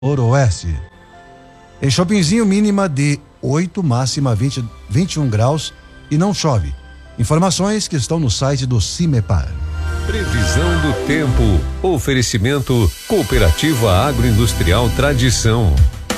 Noroeste. Em Chopinzinho, mínima de 8, máxima 21 graus e não chove. Informações que estão no site do Cimepar. Previsão do tempo. Oferecimento Cooperativa Agroindustrial Tradição.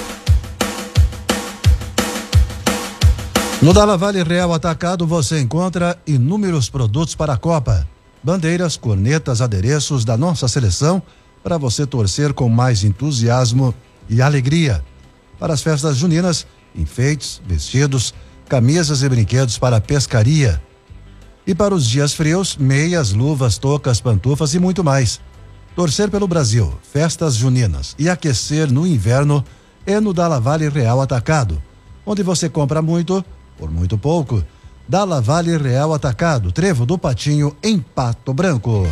No Dalla Valle Real Atacado você encontra inúmeros produtos para a Copa. Bandeiras, cornetas, adereços da nossa seleção para você torcer com mais entusiasmo e alegria. Para as festas juninas, enfeites, vestidos, camisas e brinquedos para a pescaria. E para os dias frios, meias, luvas, toucas, pantufas e muito mais. Torcer pelo Brasil, festas juninas e aquecer no inverno é no Dalla Valle Real Atacado, onde você compra muito por muito pouco. Dalla Valle Real Atacado, Trevo do Patinho, em Pato Branco.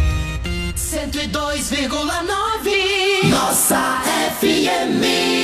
102,9 Nossa FM.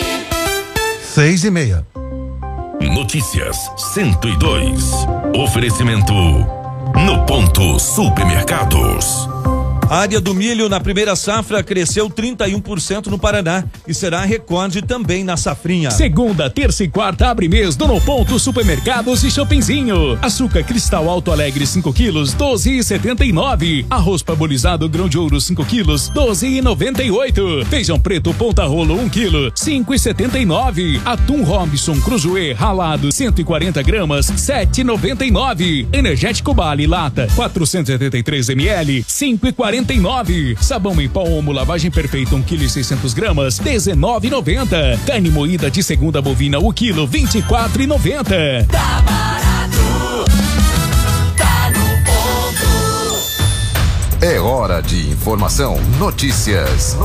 6:30. Notícias 102. Oferecimento No Ponto Supermercados. A área do milho na primeira safra cresceu 31% no Paraná e será recorde também na safrinha. Segunda, terça e quarta abre mês do No Ponto Supermercados e Chopinzinho. Açúcar cristal Alto Alegre 5 quilos, 12,79. Arroz parbolizado grão de ouro 5 quilos, 12,98. Feijão preto ponta rolo 1 quilo, 5,79. Atum Robinson Cruzoé ralado 140 gramas, 7,99. Energético Bali lata 483 ml, 5,49. Sabão em pó Omo lavagem perfeita 1 kg e 600 gramas, 19,90. Carne moída de segunda bovina o quilo, 24,90. Tá barato, tá no ponto. É hora de informação. Notícias.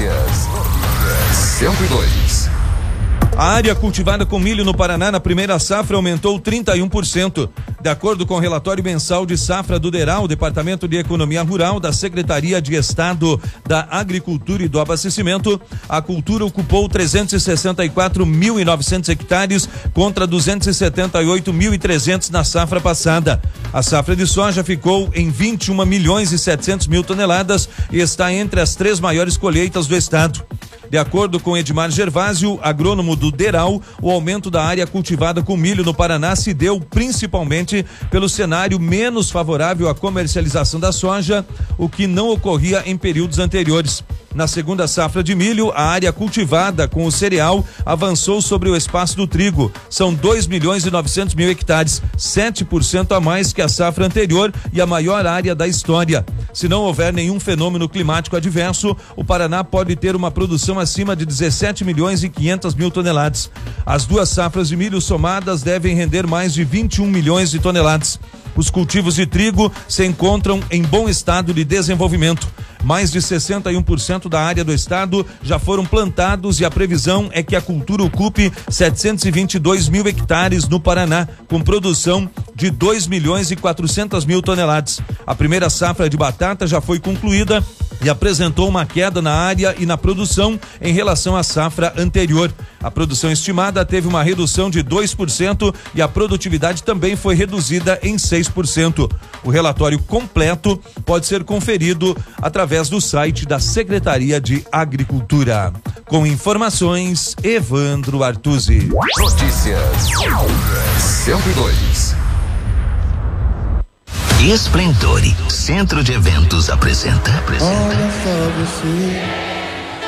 102. A área cultivada com milho no Paraná na primeira safra aumentou 31%. De acordo com o relatório mensal de safra do DERAL, Departamento de Economia Rural da Secretaria de Estado da Agricultura e do Abastecimento, a cultura ocupou 364.900 hectares contra 278.300 na safra passada. A safra de soja ficou em 21.700.000 toneladas e está entre as 3 maiores colheitas do estado. De acordo com Edmar Gervásio, agrônomo do DERAL, o aumento da área cultivada com milho no Paraná se deu principalmente pelo cenário menos favorável à comercialização da soja, o que não ocorria em períodos anteriores. Na segunda safra de milho, a área cultivada com o cereal avançou sobre o espaço do trigo. São 2.900.000 hectares, 7% a mais que a safra anterior e a maior área da história. Se não houver nenhum fenômeno climático adverso, o Paraná pode ter uma produção acima de 17.500.000 toneladas. As duas safras de milho somadas devem render mais de 21 milhões de toneladas. Os cultivos de trigo se encontram em bom estado de desenvolvimento. Mais de 61% da área do estado já foram plantados e a previsão é que a cultura ocupe 722.000 hectares no Paraná, com produção de 2.400.000 toneladas. A primeira safra de batata já foi concluída e apresentou uma queda na área e na produção em relação à safra anterior. A produção estimada teve uma redução de 2% e a produtividade também foi reduzida em 6%. O relatório completo pode ser conferido através do site da Secretaria de Agricultura. Com informações, Evandro Artuzzi. Notícias 102. Esplendore Centro de Eventos apresenta. Olha só você.